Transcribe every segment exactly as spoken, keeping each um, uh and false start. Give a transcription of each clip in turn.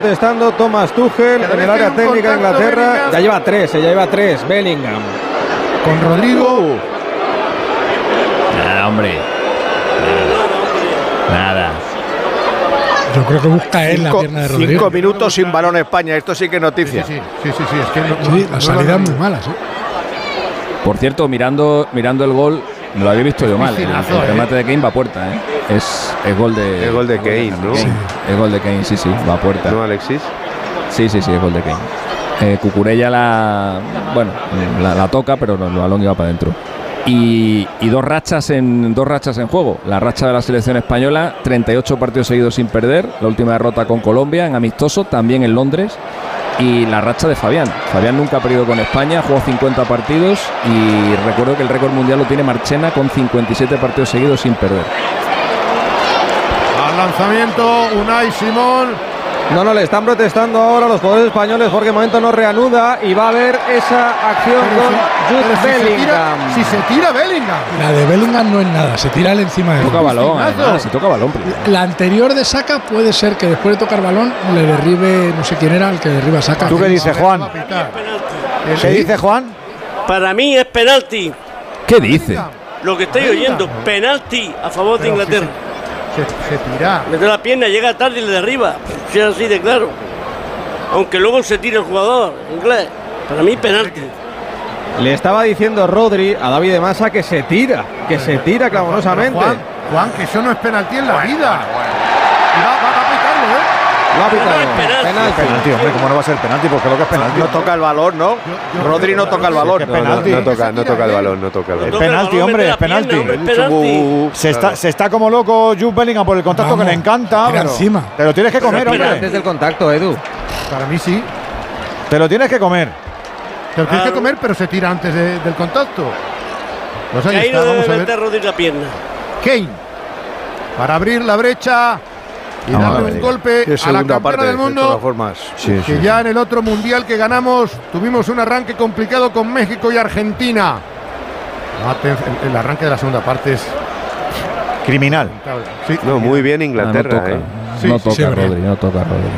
Estando Thomas Tuchel en el área técnica de Inglaterra. Ya lleva tres, eh, ya lleva tres. Bellingham. Con Rodrigo. Nada, hombre. Nada. Nada. Yo creo que busca él cinco, la pierna de Rodrigo. Cinco minutos sin balón España. Esto sí que es noticia. Sí, sí, sí. sí, sí, es que no, sí, no, las no salidas muy malas. ¿eh? Por cierto, mirando, mirando el gol, lo había visto yo mal. El, el remate de Kane va a puerta, ¿eh? Es, es gol de. Es gol de Kane, ¿no? Sí. Es gol de Kane, sí, sí, va a puerta. ¿No, Alexis? Sí, sí, sí, es gol de Kane. Eh, Cucurella la. Bueno, la, la toca, pero el balón iba para adentro. Y, y dos rachas en dos rachas en juego. La racha de la selección española, treinta y ocho partidos seguidos sin perder. La última derrota con Colombia en amistoso, también en Londres. Y la racha de Fabián. Fabián nunca ha perdido con España, jugó cincuenta partidos y recuerdo que el récord mundial lo tiene Marchena con cincuenta y siete partidos seguidos sin perder. Al lanzamiento, Unai Simón. No, no, le están protestando ahora los jugadores españoles porque de momento no reanuda y va a haber esa acción pero con si, Jude si Bellingham. Se tira, si se tira Bellingham. La de Bellingham no es nada, se tira él encima de él. Toca balón, además, si toca balón. Primero. La anterior de Saka puede ser que después de tocar balón le derribe, no sé quién era el que derriba a Saka. ¿Tú qué dices, Juan? ¿Qué dice Juan? Para mí es penalti. ¿Qué dice? Lo que estoy oyendo, penalti a favor de Inglaterra. Se, se tira. Mete la pierna, llega tarde y le derriba. Si es así de claro. Aunque luego se tire el jugador inglés. Para mí, penalti. Le estaba diciendo Rodri a David de Masa que se tira, que se tira clamorosamente. Juan, Juan, que eso no es penalti en la vida. Y va, va, va a pitarlo, ¿eh? Lo ha pitado. No, no es penalti. Penalti. Penalti, hombre, ¿cómo no va a ser penalti? Porque lo que es penalti. No toca el balón, ¿no? Yo, yo Rodri no toca el balón. Es penalti. No, no, no toca, no toca el balón, no toca el Es balón. penalti, hombre, es penalti. Pierna, hombre, es penalti. Se está, se está como loco Jude Bellingham por el contacto. Vamos, que le encanta. pero encima. Te lo tienes que comer, Pero hombre. Antes del contacto, Edu. Para mí sí. Te lo tienes que comer. Te lo tienes que comer, pero se tira antes de, del contacto. Pues ahí Ahí está, no vamos debe a meter ver. Rodri la pierna. Kane. Para abrir la brecha y Vamos darle a ver. un golpe Es a la segunda campeona parte, del de mundo. todas formas. Sí, Que sí. ya en el otro mundial que ganamos tuvimos un arranque complicado con México y Argentina. Aten- El arranque de la segunda parte es Criminal. sí. No, muy bien Inglaterra, Ah, no toca, ¿eh? Sí, no sí, toca sí, Rodri, verdad. no toca Rodri.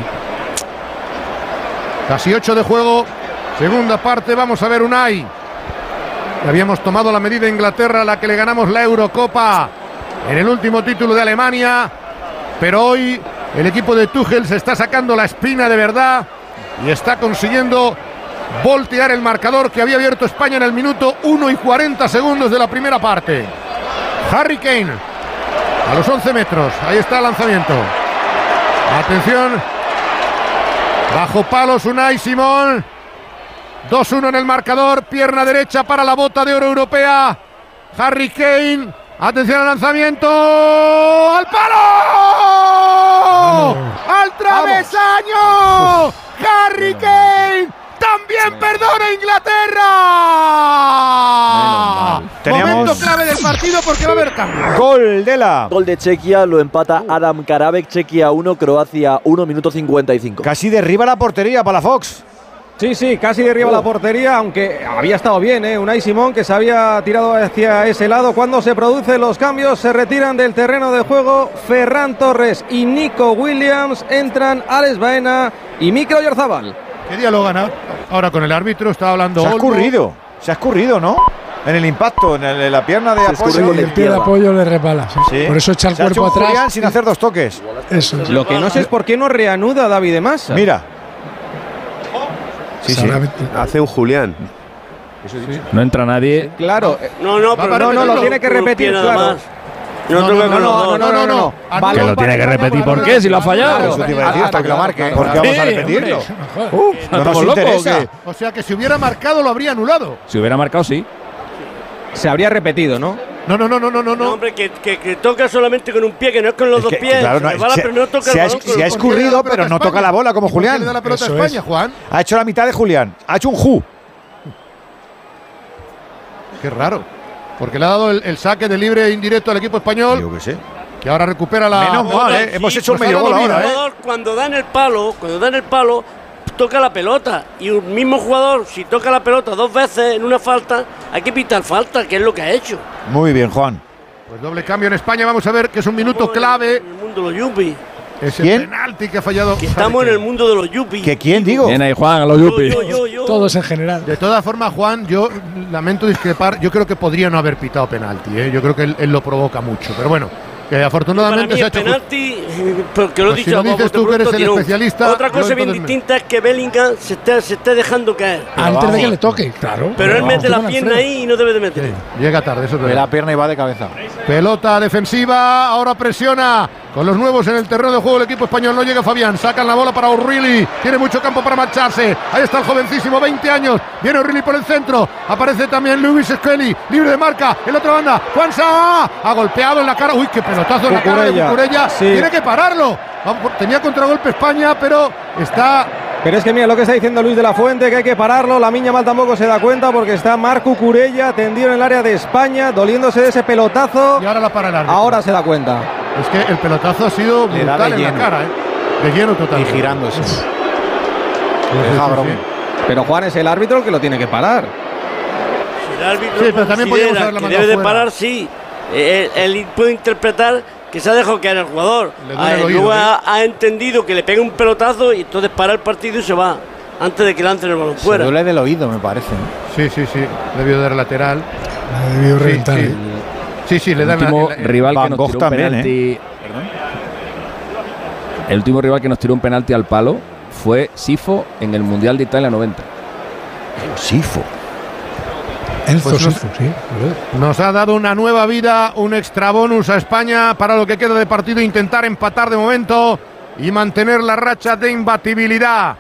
Casi ocho de juego. Segunda parte, vamos a ver Unai. Habíamos tomado la medida Inglaterra, a la que le ganamos la Eurocopa en el último título de Alemania. Pero hoy el equipo de Tuchel se está sacando la espina de verdad y está consiguiendo voltear el marcador que había abierto España en el minuto uno y cuarenta segundos de la primera parte. Harry Kane a los once metros. Ahí está el lanzamiento. Atención. Bajo palos Unai Simón. dos uno en el marcador. Pierna derecha para la bota de oro europea. Harry Kane. Atención al lanzamiento. ¡Al palo! ¡Al travesaño! ¡Harry Kane! ¡También perdona Inglaterra! Tenemos- Momento clave del partido porque va a haber cambio. Gol de la. Gol de Chequia, lo empata Adam Karabek, Chequia uno, Croacia uno, minuto cincuenta y cinco. Casi derriba la portería para la Fox. Sí, sí, casi derriba la portería, aunque había estado bien, ¿eh? Unai Simón, que se había tirado hacia ese lado. Cuando se producen los cambios, se retiran del terreno de juego Ferran Torres y Nico Williams. Entran Alex Baena y Mikel Oyarzabal. ¿Qué dialogan ahora con el árbitro? Estaba hablando Se ha Olmo. escurrido. Se ha escurrido, ¿no? En el impacto, en, el- en la pierna de Se apoyo. escurre con El pie de apoyo le resbala. sí. Sí. Por eso echa el Se ha hecho cuerpo un atrás. Julián sin hacer dos toques. Eso es. Lo que no sé es por qué no reanuda David de Masa. Mira. Sí, sí. Seguramente. Hace un Julián. No entra nadie. Claro, eh, No, no, pero no, no, lo tiene que con un repetir, pie nada claro. más. No, No, toca no, con no, los dos. no, no, no. Balón Que lo tiene que para repetir. España, ¿Por qué? Si lo ha fallado. Claro. Eso te iba a decir, hasta que lo marque. ¿Por qué Sí, vamos a repetirlo? hombre. Uh, no nos ¿Estamos locos o interesa. qué? O sea que si hubiera marcado lo habría anulado. Si hubiera marcado, sí. Se habría repetido, ¿no? No, no, no, no, no, no. No, hombre, que, que, que toca solamente con un pie, que no es con los Es dos que, pies. claro, no, Se resbala, se- pero no toca se el ha- balón con se ha los- ¿Por qué le da escurrido, la pelota pero a no España? toca la bola como ¿Y por qué Julián. le da la pelota Eso a España, es. Juan? Ha hecho la mitad de Julián. Ha hecho un ju. Qué raro. Porque le ha dado el, el saque de libre indirecto al equipo español, Yo qué sé. que ahora recupera la. Menos mal, ¿eh? Sí, Hemos hecho un pues medio ahora gol domina, ahora, El ¿eh? jugador, cuando dan el palo, cuando dan el palo, toca la pelota. Y un mismo jugador, si toca la pelota dos veces en una falta, hay que pitar falta, que es lo que ha hecho. Muy bien, Juan. Pues doble cambio en España. Vamos a ver que es un minuto clave. En el mundo de los yuppies. Ese ¿Quién? penalti que ha fallado. Que estamos en el mundo de los yuppies. ¿Que quién digo? Bien ahí, Juan, a los Yo, yuppies. yo, yo, yo. Todos en general. De todas formas, Juan, yo lamento discrepar. Yo creo que podría no haber pitado penalti. ¿eh? Yo creo que él, él lo provoca mucho. Pero bueno, que Para afortunadamente mí se ha el hecho. penalti, porque lo he Pues si dicho lo a dices bote tú que eres pronto, el tirón. especialista, Otra yo cosa bien entonces me- distinta es que Bellingham se esté, se esté dejando caer. Antes de vamos. que le toque, claro. Pero él Vamos, mete la con pierna Alfredo. ahí y no debe de meter. Sí, llega tarde, eso es De verdad. la pierna y va de cabeza. Pelota defensiva, ahora presiona con los nuevos en el terreno de juego el equipo español. No llega Fabián, sacan la bola para O'Reilly, tiene mucho campo para marcharse. Ahí está el jovencísimo, veinte años. Viene O'Reilly por el centro, aparece también Lewis Skelly, libre de marca. En la otra banda, Juan Sá ha golpeado en la cara. Uy, qué pelotazo en la cara de Cucurella. Cucurella. Sí. Tiene que pararlo. Tenía contragolpe España, pero está. Pero es que mira lo que está diciendo Luis de la Fuente, que hay que pararlo. La Miña Mal tampoco se da cuenta porque está Marc Cucurella tendido en el área de España, doliéndose de ese pelotazo. Y ahora la para el árbitro. Ahora se da cuenta. Es que el pelotazo ha sido Le da brutal de en la lleno. cara, ¿eh? De lleno total. Y girándose. Sí, Deja sí, broma. sí. Pero Juan es el árbitro el que lo tiene que parar. Si el árbitro Sí, pero también podíamos considera haberla que mandado debe de fuera. parar, sí. Eh, Él, él puede interpretar que se ha dejado caer el jugador. Le duele Ah, el oído, luego ¿eh? ha, ha entendido que le pega un pelotazo y entonces para el partido y se va. Antes de que lancen el balón Se fuera. duele del oído, me parece. ¿no? Sí, sí, sí. Debió dar lateral. Ha debido Sí, reventar. sí. ¿eh? Sí, sí, le El dan la- último la- la- rival que Van nos Gogh tiró un también, penalti. El último rival que nos tiró un penalti al palo fue Sifo en el Mundial de Italia noventa. Sifo. Enzo Pues no Sifo, sí. Nos ha dado una nueva vida, un extra bonus a España para lo que queda de partido, intentar empatar de momento y mantener la racha de imbatibilidad.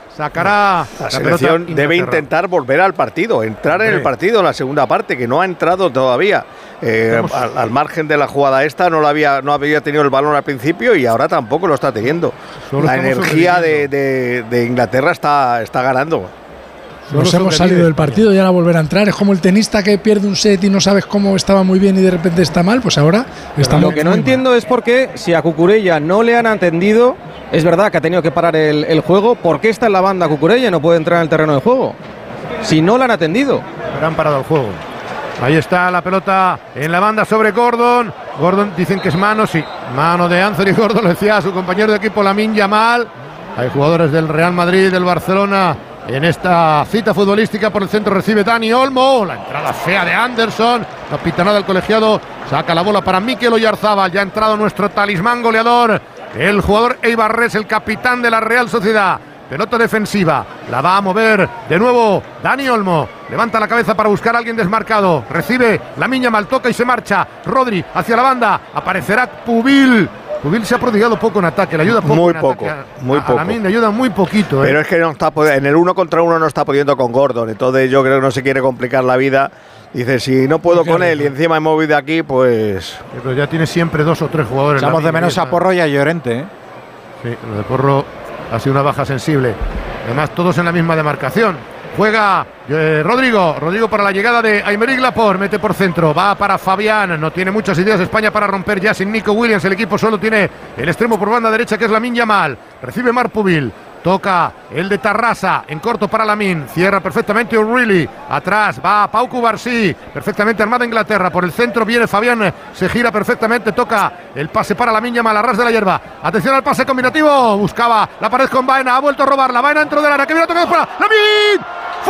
Sacará La la selección pelota debe Inglaterra. intentar volver al partido, entrar en el Hombre. partido en la segunda parte, que no ha entrado todavía. Eh, Vamos. al, al margen de la jugada esta, no, lo había, no había tenido el balón al principio y ahora tampoco lo está teniendo. Solo La estamos energía de, sobreviviendo. de- de Inglaterra está, está ganando. Solo Nos hemos sobrevive salido del España. partido y ahora volver a entrar. Es como el tenista que pierde un set y no sabes cómo estaba muy bien y de repente está mal. Pues ahora está Lo muy- que no muy entiendo es por qué, si a Cucurella no le han atendido, es verdad que ha tenido que parar el, el juego, ¿por qué está en la banda Cucurella y no puede entrar en el terreno de juego? Si no le han atendido. Pero han parado el juego. Ahí está la pelota en la banda sobre Gordon. Gordon dicen que es mano, sí. Mano de Anthony Gordon, lo decía a su compañero de equipo Lamine Yamal. Hay jugadores del Real Madrid, del Barcelona. En esta cita futbolística por el centro recibe Dani Olmo. La entrada fea de Anderson. No pita nada el colegiado. Saca la bola para Mikel Oyarzábal. Ya ha entrado nuestro talismán goleador. El jugador Eibarres, el capitán de la Real Sociedad. Pelota defensiva. La va a mover de nuevo Dani Olmo. Levanta la cabeza para buscar a alguien desmarcado. Recibe la Miña mal, toca y se marcha. Rodri hacia la banda. Aparecerá Pubil. Pubil se ha prodigado poco en ataque. Le ayuda poco. Muy en poco, ataque a- muy a- a poco. Lamine le ayuda muy poquito. ¿eh? Pero es que no está pod- en el uno contra uno no está pudiendo con Gordon. Entonces yo creo que no se quiere complicar la vida. Dice, si no puedo con él y encima he movido aquí, pues... Sí, pero ya tiene siempre dos o tres jugadores. Echamos de Lamine, menos ya a está. Porro y a Llorente, ¿eh? Sí, lo de Porro ha sido una baja sensible. Además, todos en la misma demarcación. Juega eh, Rodrigo. Rodrigo para la llegada de Aymeric Laporte. Mete por centro. Va para Fabián. No tiene muchas ideas España para romper ya sin Nico Williams. El equipo solo tiene el extremo por banda derecha que es Lamine Yamal. Recibe Marc Pubil. Toca el de Tarrasa, en corto para Lamine, cierra perfectamente O'Reilly, atrás va Pau Cubarsí, perfectamente armada Inglaterra, por el centro viene Fabián, se gira perfectamente, toca el pase para Lamine Yamal, a ras de la hierba, atención al pase combinativo, buscaba la pared con Baena, ha vuelto a robarla, Baena dentro del área, que viene a tocar para Lamine,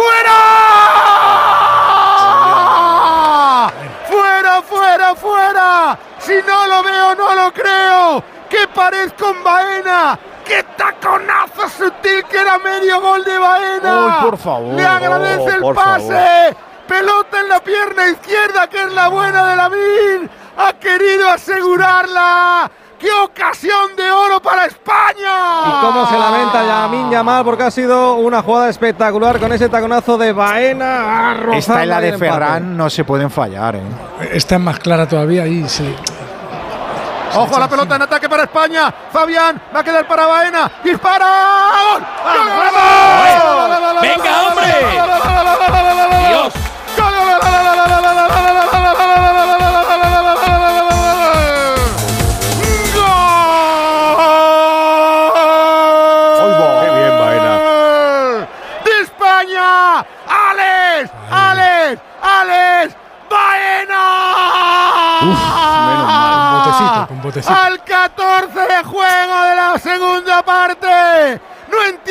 ¡fuera! ¡Fuera, fuera, fuera! Si no lo veo, no lo creo, ¡qué pared con Baena! ¡Qué taconazo sutil que era medio gol de Baena! ¡Uy, por favor! ¡Le agradece Oh, el por pase! favor. ¡Pelota en la pierna izquierda, que es la buena de Lamine! ¡Ha querido asegurarla! ¡Qué ocasión de oro para España! Y cómo se lamenta Lamine Yamal porque ha sido una jugada espectacular con ese taconazo de Baena. ha rozado Esta y la ahí de el empate. Ferran no se pueden fallar, ¿eh? Esta es más clara todavía y se le- Ojo a la pelota en ataque para España. Fabián va a quedar para Baena. ¡Dispara! ¡Gol! ¡Gol! ¡Venga, hombre! ¡Dios! Qué bien, Baena. ¡De España! ¡Alex! ¡Alex! ¡Alex! ¡Baena! Uf, menos mal. Botecito. al catorce de juego de la segunda parte. No entiendo.